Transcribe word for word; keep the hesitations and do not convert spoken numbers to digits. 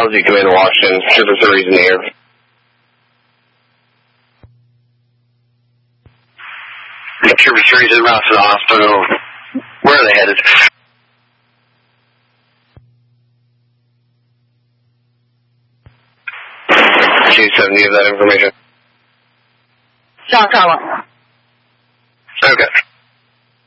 L Z Command Washington, Trooper three's in the air. Trooper three's en route to the hospital. Where are they headed? G seven, do you have that information? South Tower. Okay.